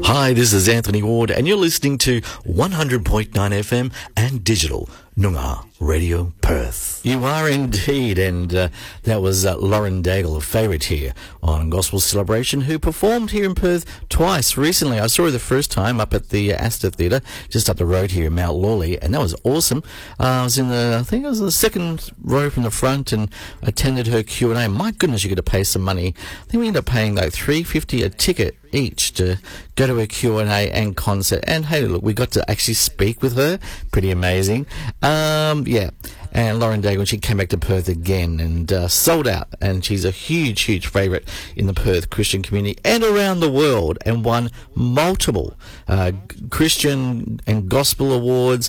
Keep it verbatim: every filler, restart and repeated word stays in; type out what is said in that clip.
Hi, this is Anthony Ward, and you're listening to one hundred point nine F M and digital Noongar Radio Perth. You are indeed, and uh, that was uh, Lauren Daigle, a favourite here on Gospel Celebration, who performed here in Perth twice recently. I saw her the first time up at the uh, Astor Theatre, just up the road here in Mount Lawley, and that was awesome. Uh, I was in the, I think it was the second row from the front, and attended her Q and A. My goodness, you got to pay some money. I think we ended up paying like three dollars fifty a ticket each to go to a Q and A and concert. And hey, look, we got to actually speak with her. Pretty amazing. Um, yeah. And Lauren Daigle, when she came back to Perth again and uh, sold out, and she's a huge, huge favourite in the Perth Christian community and around the world, and won multiple uh, Christian and Gospel awards